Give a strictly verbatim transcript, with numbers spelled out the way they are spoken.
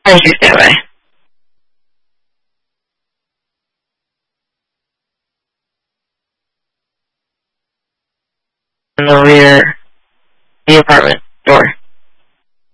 Thank you, stand by. In the rear, the apartment.